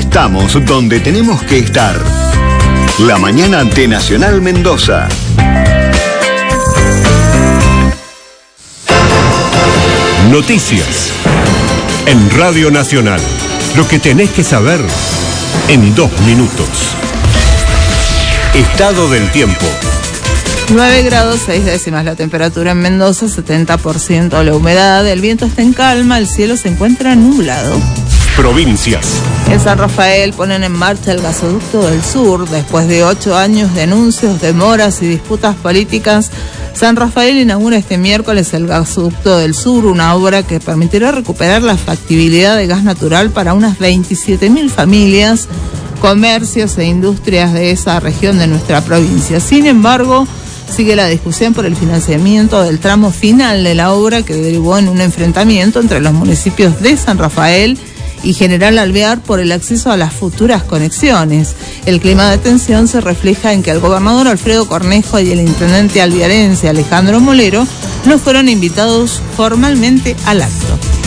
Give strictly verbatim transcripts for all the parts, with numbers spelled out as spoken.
Estamos donde tenemos que estar. La mañana de Nacional Mendoza. Noticias en Radio Nacional. Lo que tenés que saber en dos minutos. Estado del tiempo. nueve grados seis décimas la temperatura en Mendoza, setenta por ciento la humedad, el viento está en calma, el cielo se encuentra nublado. Provincias. En San Rafael ponen en marcha el gasoducto del sur. Después de ocho años de anuncios, demoras y disputas políticas, San Rafael inaugura este miércoles el gasoducto del sur, una obra que permitirá recuperar la factibilidad de gas natural para unas veintisiete mil familias, comercios e industrias de esa región de nuestra provincia. Sin embargo, sigue la discusión por el financiamiento del tramo final de la obra, que derivó en un enfrentamiento entre los municipios de San Rafael y General Alvear por el acceso a las futuras conexiones. El clima de tensión se refleja en que el gobernador Alfredo Cornejo y el intendente alviarense Alejandro Molero no fueron invitados formalmente al acto.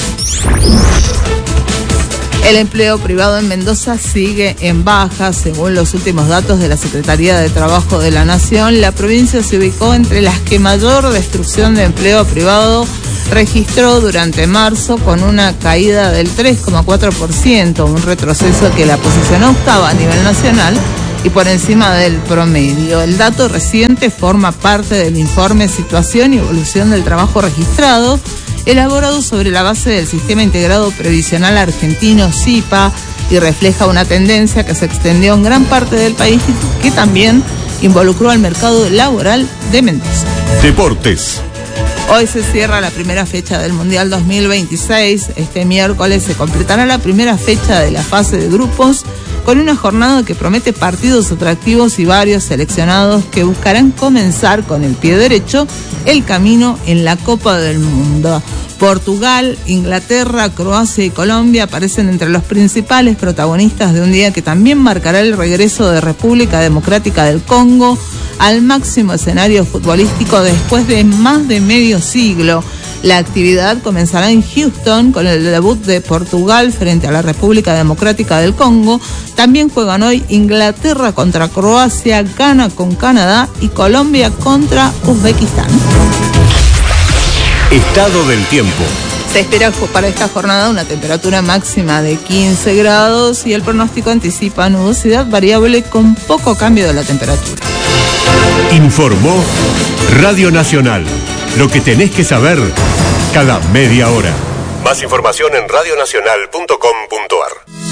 El empleo privado en Mendoza sigue en baja. Según los últimos datos de la Secretaría de Trabajo de la Nación, la provincia se ubicó entre las que mayor destrucción de empleo privado registró durante marzo, con una caída del tres coma cuatro por ciento, un retroceso que la posicionó octava a nivel nacional y por encima del promedio. El dato reciente forma parte del informe Situación y Evolución del Trabajo Registrado, elaborado sobre la base del Sistema Integrado Previsional Argentino, S I P A, y refleja una tendencia que se extendió en gran parte del país y que también involucró al mercado laboral de Mendoza. Deportes. Hoy se cierra la primera fecha del Mundial dos mil veintiséis. Este miércoles se completará la primera fecha de la fase de grupos, con una jornada que promete partidos atractivos y varios seleccionados que buscarán comenzar con el pie derecho el camino en la Copa del Mundo. Portugal, Inglaterra, Croacia y Colombia aparecen entre los principales protagonistas de un día que también marcará el regreso de República Democrática del Congo al máximo escenario futbolístico después de más de medio siglo. La actividad comenzará en Houston con el debut de Portugal frente a la República Democrática del Congo. También juegan hoy Inglaterra contra Croacia, Ghana con Canadá y Colombia contra Uzbekistán. Estado del tiempo. Se espera para esta jornada una temperatura máxima de quince grados y el pronóstico anticipa nubosidad variable con poco cambio de la temperatura. Informó Radio Nacional. Lo que tenés que saber cada media hora. Más información en radio nacional punto com punto a r.